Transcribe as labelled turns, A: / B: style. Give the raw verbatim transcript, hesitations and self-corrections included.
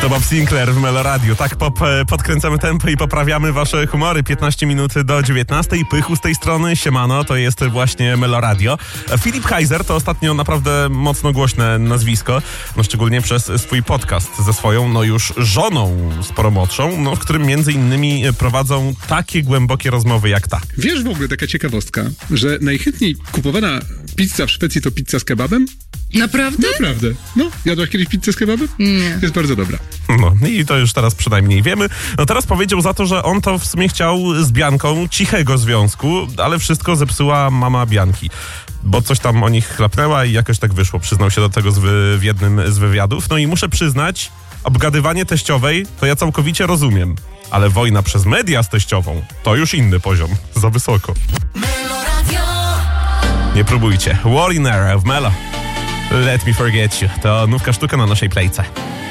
A: To Bob Sinclair w Melo Radio. Tak pop, podkręcamy tempo i poprawiamy wasze humory. piętnaście minut do dziewiętnastej. Pychu z tej strony. Siemano, to jest właśnie Melo Radio. Filip Kaiser to ostatnio naprawdę mocno głośne nazwisko. No szczególnie przez swój podcast ze swoją, no już żoną sporo młodszą, no w którym między innymi prowadzą takie głębokie rozmowy jak ta.
B: Wiesz w ogóle, taka ciekawostka, że najchętniej kupowana pizza w Szwecji to pizza z kebabem?
C: Naprawdę?
B: Naprawdę. No, jadłaś kiedyś pizzę z kebabem?
C: Nie.
B: Jest bardzo dobra.
A: No i to już teraz przynajmniej wiemy. No teraz powiedział za to, że on to w sumie chciał z Bianką cichego związku, ale wszystko zepsuła mama Bianki. Bo coś tam o nich chlapnęła i jakoś tak wyszło. Przyznał się do tego z wy, w jednym z wywiadów. No i muszę przyznać, obgadywanie teściowej to ja całkowicie rozumiem. Ale wojna przez media z teściową to już inny poziom. Za wysoko. Nie próbujcie. War in Era w Melo. Let me forget you. To nówka sztuka na naszej playce.